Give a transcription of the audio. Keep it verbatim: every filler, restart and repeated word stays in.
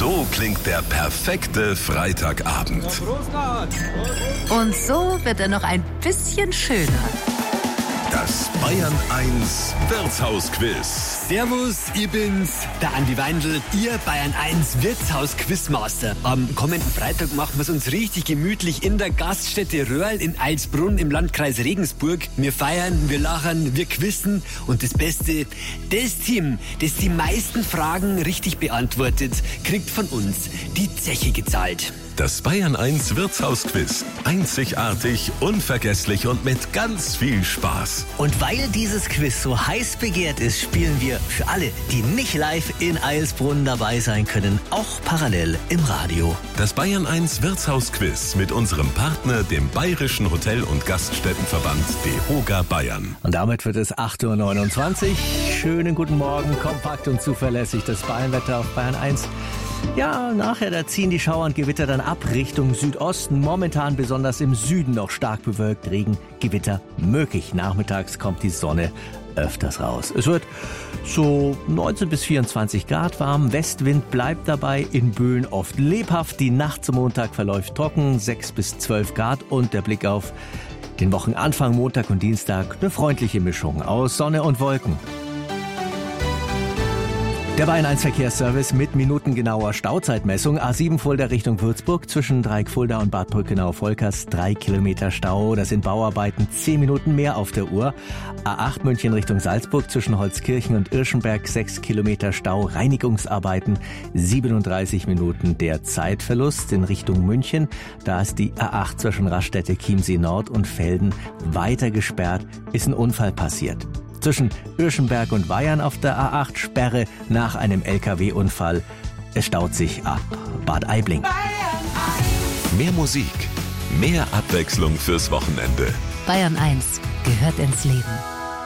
So klingt der perfekte Freitagabend. Und so wird er noch ein bisschen schöner. Das Bayern eins Wirtshausquiz. Servus, ich bin's, der Andi Weindl, Ihr Bayern eins Wirtshaus-Quizmaster. Am kommenden Freitag machen wir's uns richtig gemütlich in der Gaststätte Röhrl in Alsbrunn im Landkreis Regensburg. Wir feiern, wir lachen, wir quizzen und das Beste, das Team, das die meisten Fragen richtig beantwortet, kriegt von uns die Zeche gezahlt. Das Bayern eins Wirtshausquiz. Einzigartig, unvergesslich und mit ganz viel Spaß. Und weil dieses Quiz so heiß begehrt ist, spielen wir für alle, die nicht live in Eilsbrunn dabei sein können, auch parallel im Radio. Das Bayern eins Wirtshausquiz mit unserem Partner, dem Bayerischen Hotel- und Gaststättenverband DEHOGA Bayern. Und damit wird es acht Uhr neunundzwanzig. Schönen guten Morgen, kompakt und zuverlässig das Bayernwetter auf Bayern eins. Ja, nachher, da ziehen die Schauer und Gewitter dann ab Richtung Südosten. Momentan besonders im Süden noch stark bewölkt, Regen, Gewitter möglich. Nachmittags kommt die Sonne öfters raus. Es wird so neunzehn bis vierundzwanzig Grad warm. Westwind bleibt dabei, in Böen oft lebhaft. Die Nacht zum Montag verläuft trocken, sechs bis zwölf Grad. Und der Blick auf den Wochenanfang, Montag und Dienstag, eine freundliche Mischung aus Sonne und Wolken. Der Bayern eins Verkehrsservice mit minutengenauer Stauzeitmessung. A sieben Fulda Richtung Würzburg zwischen Dreieck Fulda und Bad Brückenau-Volkers. Drei Kilometer Stau. Das sind Bauarbeiten. Zehn Minuten mehr auf der Uhr. A acht München Richtung Salzburg zwischen Holzkirchen und Irschenberg. Sechs Kilometer Stau. Reinigungsarbeiten. siebenunddreißig Minuten der Zeitverlust in Richtung München. Da ist die A acht zwischen Raststätte, Chiemsee Nord und Velden weiter gesperrt. Ist ein Unfall passiert. Zwischen Irschenberg und Weyern auf der A acht Sperre nach einem L K W-Unfall. Es staut sich ab Bad Aibling. Mehr Musik, mehr Abwechslung fürs Wochenende. Bayern eins gehört ins Leben.